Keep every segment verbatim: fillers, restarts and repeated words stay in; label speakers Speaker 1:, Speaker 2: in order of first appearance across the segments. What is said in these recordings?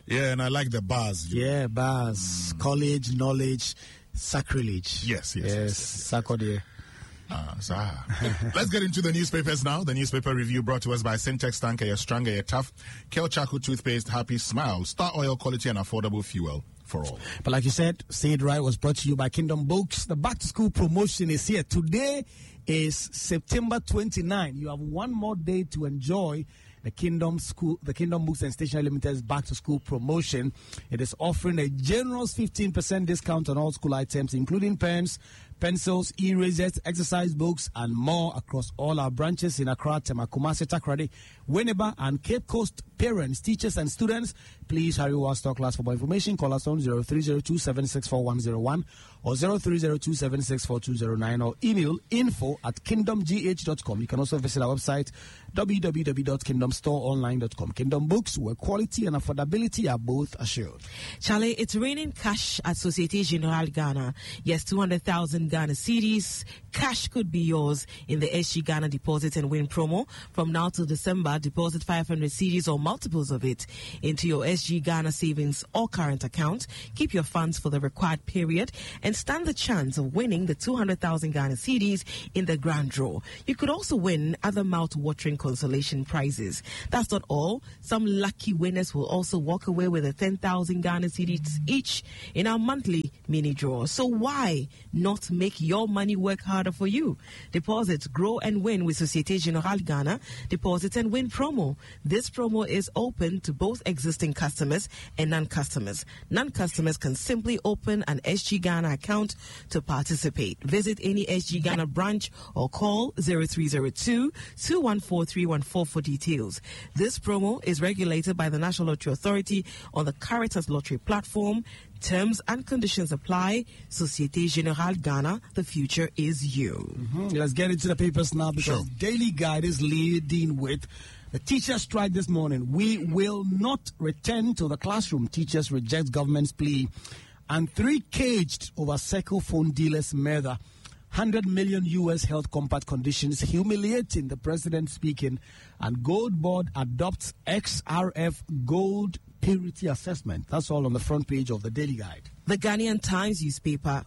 Speaker 1: Yeah, and I like the bars.
Speaker 2: Yeah, bars. Mm. College, knowledge, sacrilege.
Speaker 1: Yes, yes, yes. yes, yes,
Speaker 2: yes.
Speaker 1: Uh, so, let's get into the newspapers now. The newspaper review brought to us by Syntex Tanker, you're stronger, you're tough. Kel Charcoal Toothpaste, Happy Smile. Star Oil, quality and affordable fuel for all.
Speaker 2: But like you said, Say It Right was brought to you by Kingdom Books. The back to school promotion is here. Today is September twenty-ninth. You have one more day to enjoy the Kingdom School, the Kingdom Books and Stationery Limited's back to school promotion. It is offering a generous fifteen percent discount on all school items, including pens, pencils, erasers, exercise books, and more across all our branches in Accra, Tema, Kumasi, Takoradi, Winneba, and Cape Coast. Parents, teachers, and students, please hurry while stock lasts. For more information, call us on zero three zero two seven six four one zero one or zero three zero two seven six four two zero nine or email info at kingdom g h dot com. You can also visit our website w w w dot kingdom store online dot com. Kingdom Books, where quality and affordability are both assured.
Speaker 3: Charlie, it's raining cash at Societe Generale Ghana. Yes, two hundred thousand Ghana cedis. Cash could be yours in the S G Ghana Deposit and Win promo. From now till December, deposit five hundred cedis or multiples of it into your S G Ghana savings or current account. Keep your funds for the required period and stand the chance of winning the two hundred thousand Ghana cedis in the grand draw. You could also win other mouth-watering consolation prizes. That's not all. Some lucky winners will also walk away with a ten thousand Ghana cedis each in our monthly mini draw. So why not make your money work harder for you? Deposit, grow and win with Societe Generale Ghana Deposit and Win promo. This promo is open to both existing customers and non-customers. Non-customers can simply open an S G Ghana account to participate. Visit any S G Ghana branch or call zero three zero two two one four three one four for details. This promo is regulated by the National Lottery Authority on the Caritas Lottery platform. Terms and conditions apply. Societe Generale Ghana, the future is you.
Speaker 2: Mm-hmm. Let's get into the papers now because sure. Daily Guide is leading with the teacher strike this morning. We will not return to the classroom. Teachers reject government's plea. And three caged over cycle phone dealers murder. one hundred million U S health compact conditions humiliating, the president speaking. And Gold Board adopts X R F gold purity assessment. That's all on the front page of the Daily Guide.
Speaker 3: The Ghanaian Times newspaper,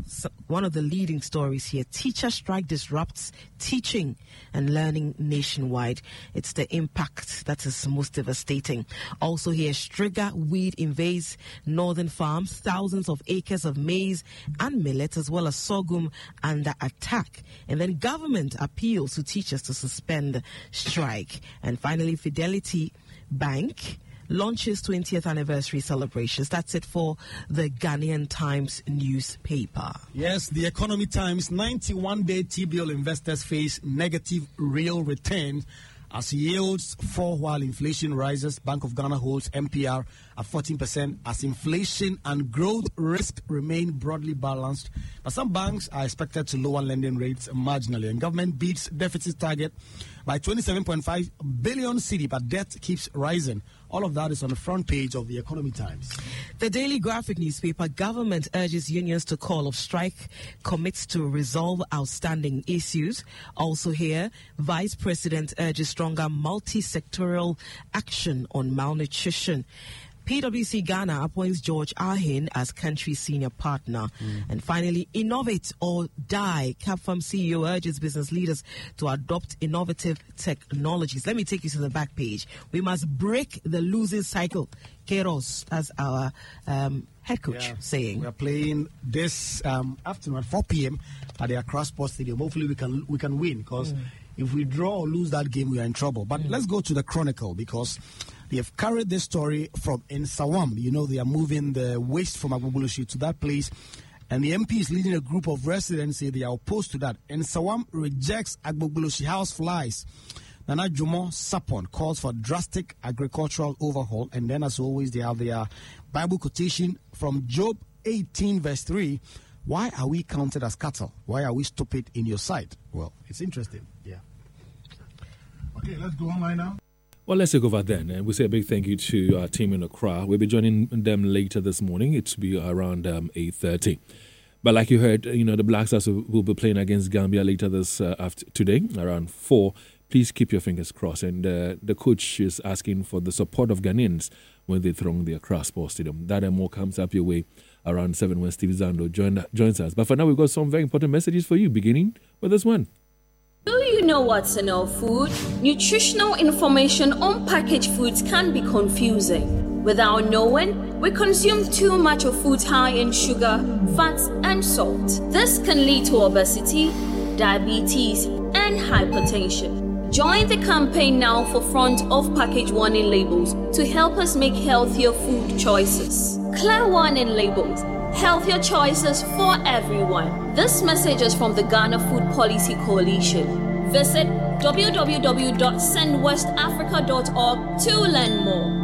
Speaker 3: one of the leading stories here, teacher strike disrupts teaching and learning nationwide. It's the impact that is most devastating. Also here, Striga weed invades northern farms, thousands of acres of maize and millet as well as sorghum under attack. And then government appeals to teachers to suspend strike. And finally, Fidelity Bank launches twentieth anniversary celebrations. That's it for the Ghanaian Times newspaper.
Speaker 2: Yes, the Economy Times, ninety-one day T-bill investors face negative real return as yields fall while inflation rises. Bank of Ghana holds M P R at fourteen percent as inflation and growth risk remain broadly balanced. But some banks are expected to lower lending rates marginally. And government beats deficit target by twenty-seven point five billion cedi, but debt keeps rising. All of that is on the front page of the Economy Times.
Speaker 3: The Daily Graphic newspaper, government urges unions to call off strike, commits to resolve outstanding issues. Also here, Vice President urges stronger multi-sectoral action on malnutrition. P W C Ghana appoints George Ahin as country senior partner. Mm. And finally, innovate or die. Capfarm C E O urges business leaders to adopt innovative technologies. Let me take you to the back page. We must break the losing cycle. Keros, as our um, head coach,
Speaker 2: yeah.
Speaker 3: saying.
Speaker 2: We are playing this um, afternoon at four p.m. at the Accra Sports Stadium. Hopefully we can we can win because mm. if we draw or lose that game, we are in trouble. But mm. let's go to the Chronicle because they have carried this story from Nsawam. You know, they are moving the waste from Agbogbloshie to that place. And the M P is leading a group of residents say they are opposed to that. Nsawam rejects Agbogbloshie house flies. Nana Jumo Sapon calls for drastic agricultural overhaul. And then, as always, they have their Bible quotation from Job eighteen, verse three. Why are we counted as cattle? Why are we stupid in your sight? Well, it's interesting. Yeah.
Speaker 1: Okay, let's go online now.
Speaker 4: Well, let's take over then. And we say a big thank you to our team in Accra. We'll be joining them later this morning. It will be around um, eight thirty. But like you heard, you know, the Black Stars will, will be playing against Gambia later this uh, after today, around four please keep your fingers crossed. And uh, the coach is asking for the support of Ghanaians when they throng the Accra Sports Stadium. That and more comes up your way around seven when Steve Zando join, joins us. But for now, we've got some very important messages for you, beginning with this one.
Speaker 5: Do you know what's in our food? Nutritional information on packaged foods can be confusing. Without knowing, we consume too much of foods high in sugar, fats, and salt. This can lead to obesity, diabetes, and hypertension. Join the campaign now for front of package warning labels to help us make healthier food choices. Clear warning labels, healthier choices for everyone. This message is from the Ghana Food Policy Coalition. Visit w w w dot send west africa dot org to learn more.